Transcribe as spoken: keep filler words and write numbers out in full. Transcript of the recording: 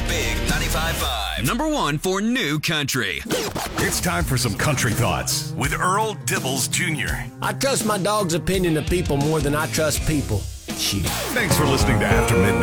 Big ninety-five point five. Number one for new country. It's time for some country thoughts with Earl Dibbles Junior I trust my dog's opinion of people more than I trust people. Shit. Thanks for listening to After Midnight.